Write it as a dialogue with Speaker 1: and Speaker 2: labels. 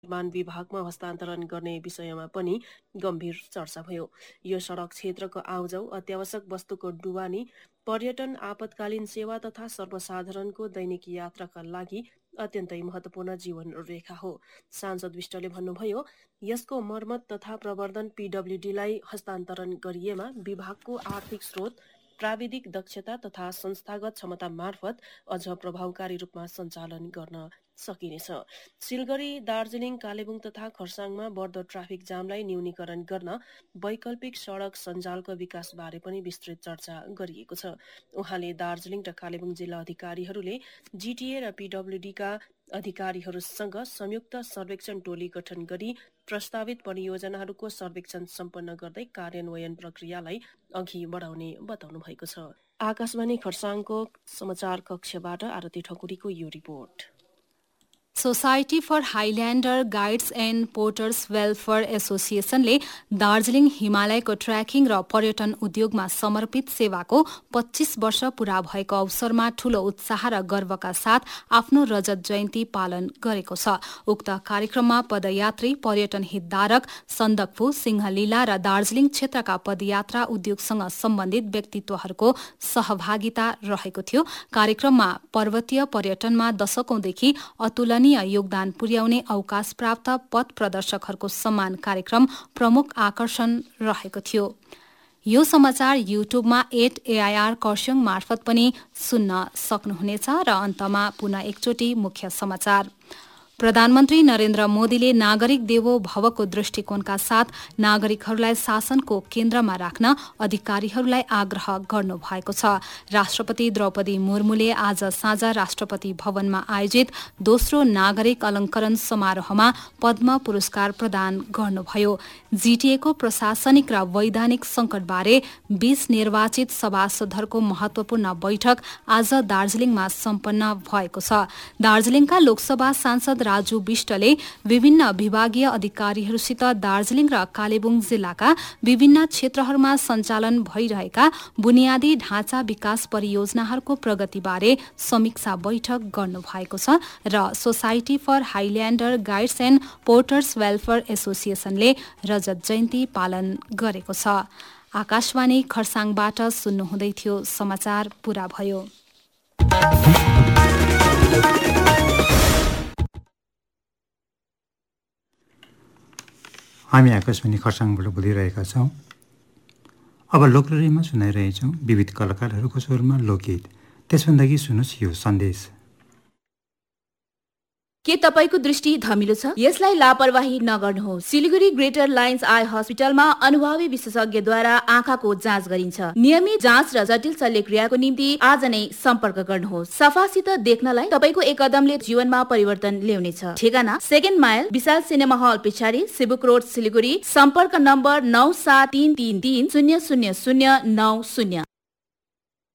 Speaker 1: निर्माण विभागमा हस्तान्तरण गर्ने विषयमा पनि गम्भीर चर्चा भयो। यो सडक क्षेत्रको आउजाउ, अत्यावश्यक वस्तुको ढुवानी, पर्यटन, आपतकालीन सेवा तथा सर्वसाधारणको दैनिक यात्राका लागि अत्यन्तै महत्त्वपूर्ण जीवन रेखा हो। सांसद विष्टले भन्नुभयो, यसको मर्मत तथा प्रवर्धन पीडब्ल्यूडीलाई हस्तान्तरण गरिएमा विभागको आर्थिक स्रोत, प्राविधिक दक्षता तथा संस्थागत क्षमता मार्फत अझ प्रभावकारी रूपमा सञ्चालन गर्न सकिनेछ। सिलगढी, दार्जिलिङ, कालेबुङ तथा खरसाङमा बढ्दो ट्राफिक जामलाई न्यूनीकरण गर्न वैकल्पिक सडक सञ्जालको विकासबारे पनि विस्तृत चर्चा गरिएको छ। उहाँले दार्जिलिङ र कालेबुङ जिल्ला अधिकारीहरूले जीटीए र पीडब्ल्यूडीका अधिकारीहरूसँग संयुक्त सर्वेक्षण टोली गठन गरी प्रस्तावित परियोजनाहरूको सर्वेक्षण सम्पन्न गर्दै कार्यान्वयन प्रक्रियालाई अघि बढाउने बताउनु भएको छ। आकाशवाणी खरसाङको समाचार कक्षबाट आरती ठकुरीको यो report.
Speaker 2: Society for हाइल्यान्डर guides and porters welfare एसोसिएसनले Darjeeling हिमालयको ट्रेकिङ र पर्यटन उद्योगमा समर्पित सेवाको 25 वर्ष पूरा भएको अवसरमा ठूलो उत्साह र गर्वका साथ आफ्नो रजत जयन्ती पालन गरेको छ। उक्त कार्यक्रममा पदयात्री, पर्यटन हितधारक, सन्दकफू, सिंहलीला र दार्जिलिङ क्षेत्रका पदयात्रा उद्योगसँग सम्बन्धित व्यक्तित्वहरूको सहभागिता रहेको थियो। कार्यक्रममा पर्वतीय पर्यटनमा दशकौंदेखि अतुलनीय योगदान पुर्याउने अवकाश प्राप्त पथ प्रदर्शकहरूको सम्मान कार्यक्रम प्रमुख आकर्षण रहेको थियो। यो समाचार युट्युबमा @AIR खरसाङ मार्फत पनि सुन्न सक्नुहुनेछ। र अन्तमा पुनः एकचोटि मुख्य समाचार। प्रधानमन्त्री नरेन्द्र मोदीले नागरिक देवो भवको दृष्टिकोणका साथ नागरिकहरूलाई शासनको केन्द्रमा राख्न अधिकारीहरूलाई आग्रह गर्नुभएको छ। राष्ट्रपति द्रौपदी मुर्मुले आज साँझ राष्ट्रपति भवनमा आयोजित दोस्रो नागरिक अलङ्करण समारोहमा पद्म पुरस्कार प्रदान गर्नुभयो। जीटीएको प्रशासनिक र वैधानिक सङ्कटबारे 20 निर्वाचित सभासदहरूको महत्वपूर्ण बैठक आज दार्जिलिङमा सम्पन्न भएको छ। दार्जिलिङका लोकसभा सांसद राजु विष्टले विभिन्न विभागीय अधिकारीहरूसित दार्जिलिङ र कालेबुङ जिल्लाका विभिन्न क्षेत्रहरूमा सञ्चालन भइरहेका बुनियादी ढाँचा विकास परियोजनाहरूको प्रगतिबारे समीक्षा बैठक गर्नुभएको छ। र society for हाइल्यान्डर guides and porters welfare एसोसिएसनले रजत जयन्ती पालन गरेको छ। आकाशवाणी खरसाङबाट सुन्नुहुँदै थियो। समाचार पूरा भयो।
Speaker 3: हामी आकाशवाणी खरसाङबाट बोलिरहेका छौँ। अब लोकलरीमा सुनाइरहेछौँ विविध कलाकारहरूको स्वरमा लोकगीत। त्यसभन्दा अघि सुन्नुहोस् यो सन्देश।
Speaker 4: के तपाईको दृष्टि धमिलो छ? यसलाई लापरवाही नगर्नुहोस्। सिलिगुडी ग्रेटर लाइन्स आई हस्पिटलमा अनुभवी विशेषज्ञद्वारा आँखाको जाँच गरिन्छ। नियमित जाँच र जटिल शल्यक्रियाको निम्ति आज नै सम्पर्क गर्नुहोस्। सफासित देख्नलाई तपाईको एक कदमले जीवनमा परिवर्तन ल्याउनेछ। ठेगाना 2nd माइल विशाल सिनेमा हल पछाडि, सिबुक रोड, सिलिगुडी। सम्पर्क नम्बर 9733300090।